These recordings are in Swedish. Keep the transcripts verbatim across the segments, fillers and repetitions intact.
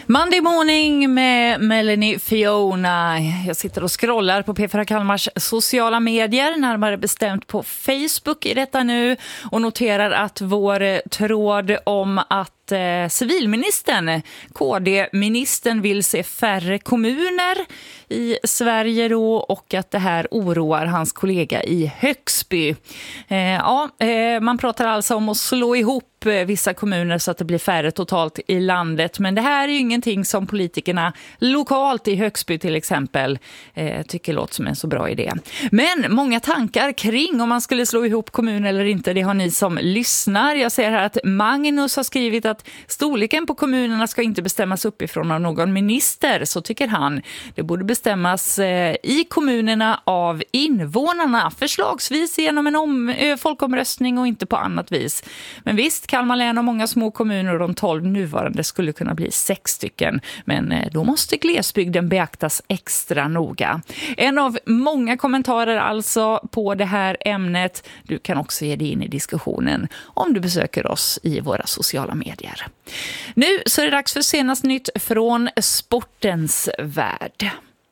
Monday morning med Melanie Fiona. Jag sitter och scrollar på P fyra Kalmars sociala medier, närmare bestämt på Facebook i detta nu, och noterar att vår tråd om att eh, civilministern, K D-ministern, vill se färre kommuner i Sverige då, och att det här oroar hans kollega i Högsby. Eh, ja, eh, man pratar alltså om att slå ihop vissa kommuner så att det blir färre totalt i landet. Men det här är ju ingenting som politikerna lokalt i Högsby till exempel eh, tycker låter som en så bra idé. Men många tankar kring om man skulle slå ihop kommuner eller inte, det har ni som lyssnar. Jag ser här att Magnus har skrivit att storleken på kommunerna ska inte bestämmas uppifrån av någon minister, så tycker han. Det borde bestämmas eh, i kommunerna av invånarna, förslagsvis genom en om, eh, folkomröstning och inte på annat vis. Men visst, Kalmar län har många små kommuner och de tolv nuvarande skulle kunna bli sex stycken. Men då måste glesbygden beaktas extra noga. En av många kommentarer alltså på det här ämnet. Du kan också ge dig in i diskussionen om du besöker oss i våra sociala medier. Nu så är det dags för senast nytt från sportens värld.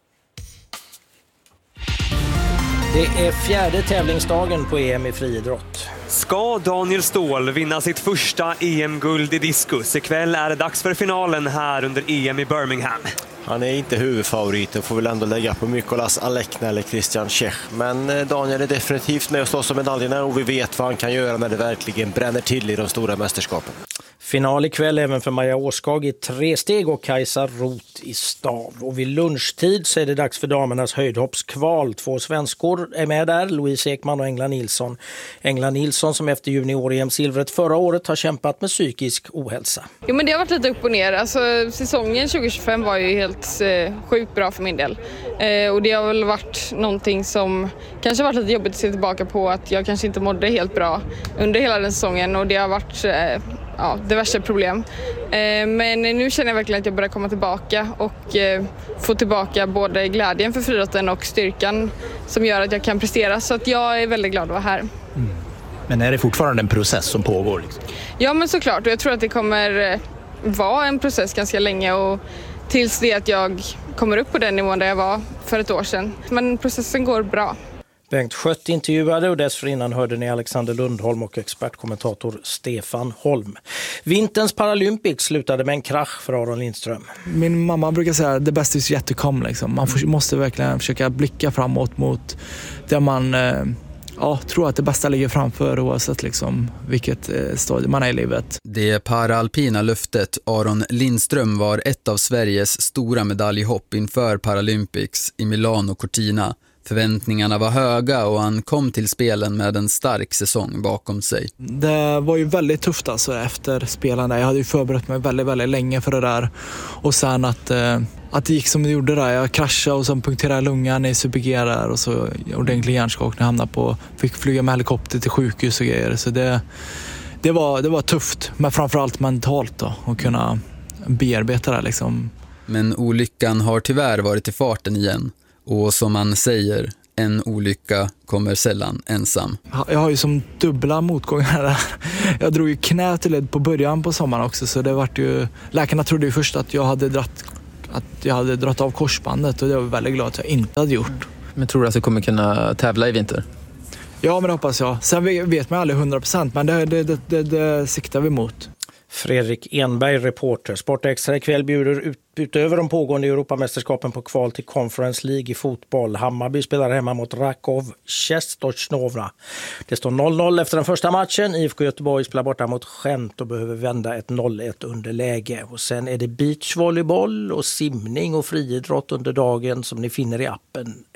Det är fjärde tävlingsdagen på E M i friidrott. Ska Daniel Ståhl vinna sitt första E M-guld i diskus? Ikväll är det dags för finalen här under E M i Birmingham. Han är inte huvudfavoriten, får väl ändå lägga på Mikolas Alekna eller Christian Czech. Men Daniel är definitivt med och slåss om medaljerna, och vi vet vad han kan göra när det verkligen bränner till i de stora mästerskapen. Final ikväll även för Maja Åskag i tre steg och Kajsa Roth i stav. Och vid lunchtid så är det dags för damernas höjdhoppskval. Två svenskor är med där, Louise Ekman och Engla Nilsson. Engla Nilsson som efter junior-E M-silvret förra året har kämpat med psykisk ohälsa. Jo, men det har varit lite upp och ner. Alltså, säsongen tjugo tjugofem var ju helt eh, sjukt bra för min del. Eh, och det har väl varit någonting som kanske varit lite jobbigt att se tillbaka på, att jag kanske inte mådde helt bra under hela den säsongen, och det har varit eh, ja, diverse problem. Eh, men nu känner jag verkligen att jag börjar komma tillbaka och eh, få tillbaka både glädjen för friidrotten och styrkan som gör att jag kan prestera. Så att jag är väldigt glad att vara här. Mm. Men är det fortfarande en process som pågår? Liksom? Ja, men såklart. Och jag tror att det kommer vara en process ganska länge, och tills det att jag kommer upp på den nivån där jag var för ett år sedan. Men processen går bra. Bengt Schött intervjuade, och dessförinnan hörde ni Alexander Lundholm och expertkommentator Stefan Holm. Vinterns Paralympics slutade med en krasch för Aron Lindström. Min mamma brukar säga att det bästa är yet to come. Liksom. Man får, måste verkligen försöka blicka framåt mot där man eh, ja, tror att det bästa ligger framför, oavsett liksom, vilket eh, stadie man är i livet. Det paralpina löftet Aron Lindström var ett av Sveriges stora medaljhopp inför Paralympics i Milano Cortina. Förväntningarna var höga och han kom till spelen med en stark säsong bakom sig. Det var ju väldigt tufft alltså efter spelen där. Jag hade ju förberett mig väldigt, väldigt länge för det där. Och sen att, eh, att det gick som det gjorde där. Jag kraschade och sen punkterade lungan i Super-G där, och så ordentlig hjärnskakning, hamnade på, fick flyga med helikopter till sjukhus och grejer. Så det, det, var, det var tufft, men framförallt mentalt då, att kunna bearbeta det liksom. Men olyckan har tyvärr varit i farten igen. Och som man säger, en olycka kommer sällan ensam. Jag har ju som dubbla motgångar där. Jag drog ju knät till led på början på sommaren också, så det vart ju... Läkarna trodde ju först att jag hade dratt, att jag hade dratt av korsbandet, och det var jag väldigt glad att jag inte hade gjort. Men tror du att du kommer kunna tävla i vinter? Ja, men det hoppas jag. Sen vet man aldrig hundra procent, men det, det, det, det, det siktar vi mot. Fredrik Enberg, reporter. Sportextra ikväll bjuder ut, utöver de pågående Europamästerskapen på kval till Conference League i fotboll. Hammarby spelar hemma mot Rakov Częstochowa. Det står noll noll efter den första matchen. I F K Göteborg spelar borta mot Gent och behöver vända ett noll ett underläge. Och sen är det beachvolleyboll och simning och friidrott under dagen som ni finner i appen